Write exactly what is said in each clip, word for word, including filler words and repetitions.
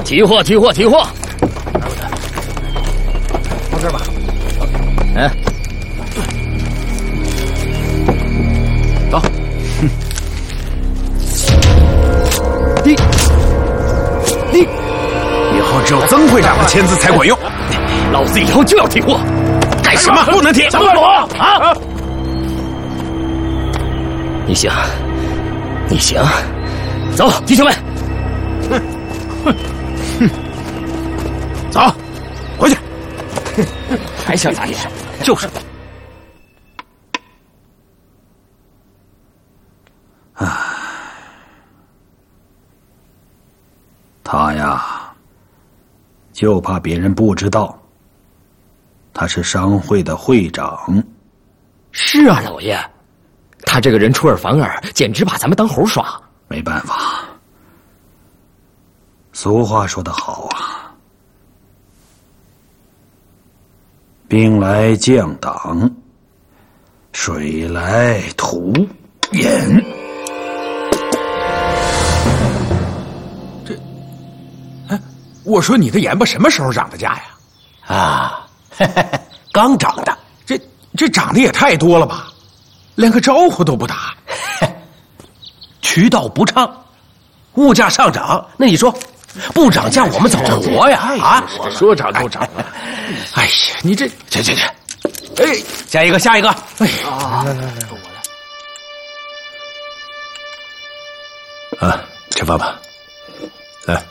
提货，提货，提货！ 到这儿吧。 嗯。走。 你你，以后只有曾会长的签字才管用。 老子以后就要提货。 干什么？不能提！ 小恶魔啊！你行，你行。走，弟兄们。 哼哼哼。走，回去。 还想咋地？ 就是。唉，他呀，就怕别人不知道，他是商会的会长。 是啊，老爷，他这个人出尔反尔，简直把咱们当猴耍。 没办法，俗话说得好啊，兵来将挡，水来土掩。这，哎，我说你的盐巴什么时候涨的价呀？ 啊，嘿嘿嘿，刚涨的。 这这涨得也太多了吧，连个招呼都不打。 渠道不畅，物价上涨，那你说不涨价我们怎么活呀？啊， 说涨就涨了。哎呀，你这去去去， 哎， 下一个，下一个。 哎呀，来来来，我来。啊，吃饭吧。来。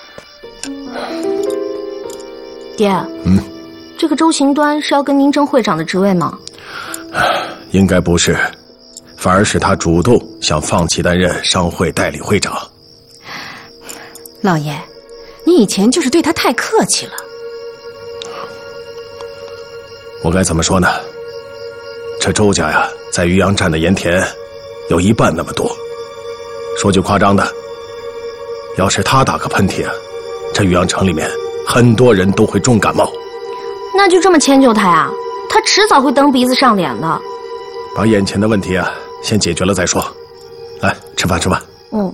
爹， 嗯， 这个周行端是要跟您争会长的职位吗？ 应该不是。反而是他主动想放弃担任商会代理会长。 老爷，你以前就是对他太客气了。 我该怎么说呢？这周家呀，在渔阳站的盐田有一半那么多。说句夸张的，要是他打个喷嚏啊，这渔阳城里面很多人都会重感冒。 那就这么迁就他呀？他迟早会蹬鼻子上脸的。 把眼前的问题啊先解决了再说。来，吃饭吃饭。 嗯。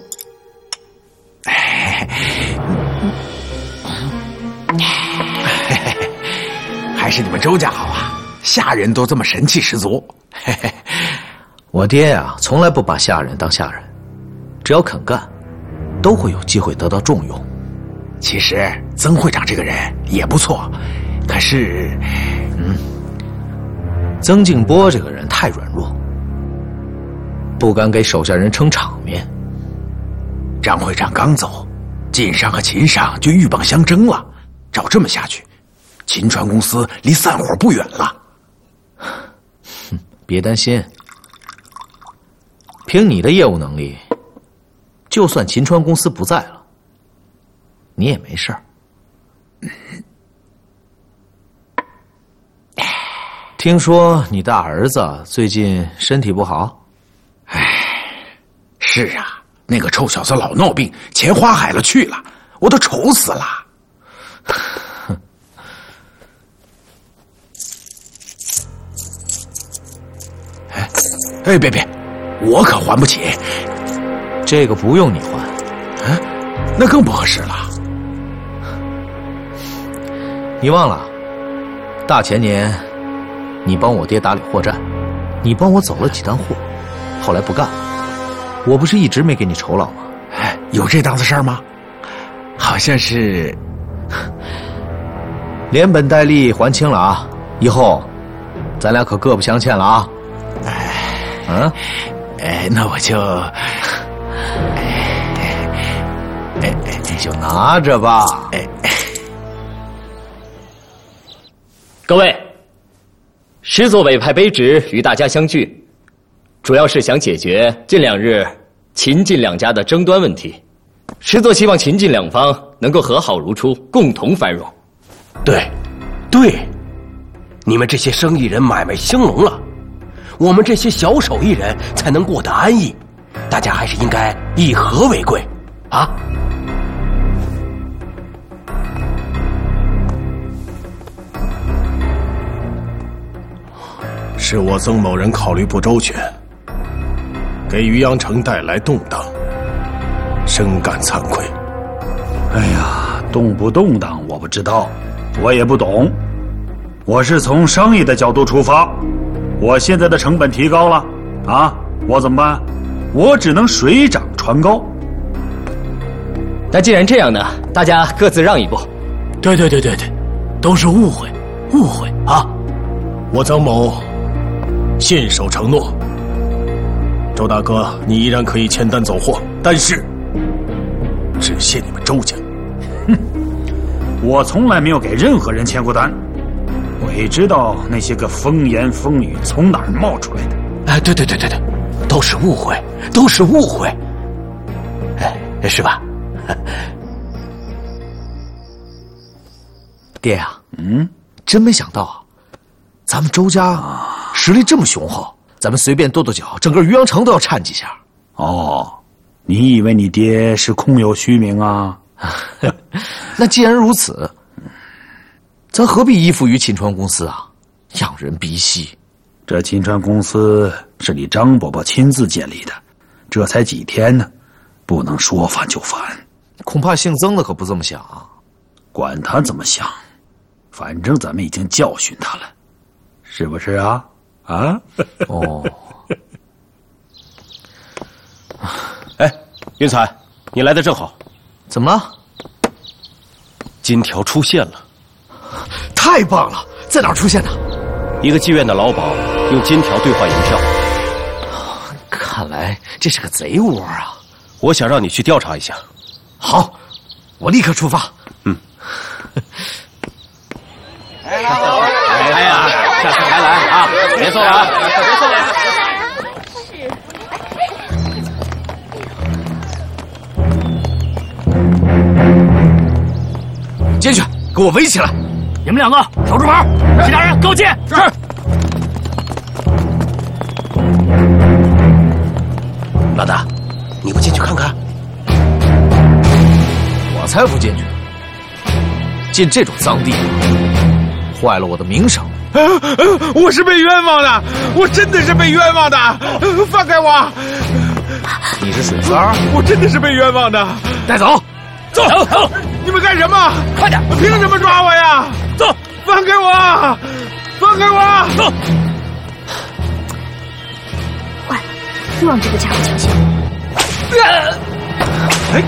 还是你们周家好啊，下人都这么神气十足。 我爹呀、啊，从来不把下人当下人，只要肯干，都会有机会得到重用。 其实曾会长这个人也不错，可是， 嗯，曾静波这个人太软弱，不敢给手下人撑场面。 张会长刚走，晋商和秦商就鹬蚌相争了。照这么下去，秦川公司离散伙不远了。 哼，别担心，凭你的业务能力，就算秦川公司不在了，你也没事儿。听说你大儿子最近身体不好？ 唉，是啊，那个臭小子老闹病，钱花海了去了，我都愁死了。哎，哎，别别，我可还不起。 这个不用你还。 啊，那更不合适了。 你忘了，大前年你帮我爹打理货站，你帮我走了几单货，后来不干了，我不是一直没给你酬劳吗？ 哎，有这档子事儿吗？好像是连本带利还清了啊！以后咱俩可各不相欠了啊！ 哎， 嗯， 哎，那我就，哎， 哎哎，你就拿着吧。 哎， 各位，师座委派卑职与大家相聚，主要是想解决近两日秦晋两家的争端问题。师座希望秦晋两方能够和好如初，共同繁荣。 对，对，你们这些生意人买卖兴隆了，我们这些小手艺人才能过得安逸。大家还是应该以和为贵，啊！是我曾某人考虑不周全，给渔阳城带来动荡，深感惭愧。 哎呀， 动不动当我不知道，我也不懂。我是从商业的角度出发，我现在的成本提高了啊，我怎么办？我只能水涨船高。 那既然这样呢，大家各自让一步。 对对对对对，都是误会，误会啊！ 我曾某信守承诺，周大哥，你依然可以签单走货，但是只限你们周家。 哼，我从来没有给任何人签过单，鬼知道那些个风言风语从哪儿冒出来的。 哎，对对对对对，都是误会，都是误会，哎，是吧？爹呀、啊， 嗯， 真没想到啊，咱们周家实力这么雄厚，咱们随便跺跺脚，整个渔阳城都要颤几下。 哦，你以为你爹是空有虚名啊？ 那既然如此，咱何必依附于秦川公司啊？仰人鼻息。 这秦川公司是你张伯伯亲自建立的，这才几天呢，不能说翻就翻。 恐怕姓曾的可不这么想啊。 管他怎么想，反正咱们已经教训他了，是不是啊？啊？ 哦。 哎，云彩，你来的正好。 怎么了？ 金条出现了。 太棒了！在哪儿出现的？ 一个妓院的老鸨用金条兑换银票。 看来这是个贼窝啊！ 我想让你去调查一下。 好，我立刻出发。 嗯。哎好，哎呀，下次还来啊！别送了啊！别送了。 进去，给我围起来！ 你们两个守住门，其他人跟我进。是。 老大，你不进去看看？ 我才不进去！进这种脏地方，坏了我的名声。 我是被冤枉的，我真的是被冤枉的，放开我！ 你是水三儿？ 我真的是被冤枉的。 带走， 走走！你们干什么？ 快点！ 凭什么抓我呀？ 走， 放开我！放开我！ 走！ 坏了，又让这个家伙清醒。 哎！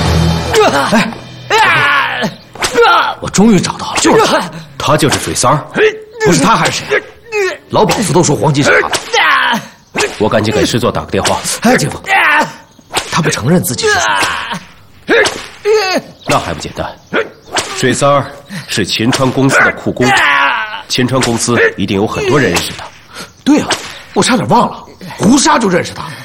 哎！我终于找到了，就是他， 他就是水三儿， 不是他还是谁？老鸨子都说黄金是他的。 我赶紧给师座打个电话。 哎，姐夫，他不承认自己是水三儿。 那还不简单？水三儿是秦川公司的库工，秦川公司一定有很多人认识他。 对啊，我差点忘了，胡沙就认识他。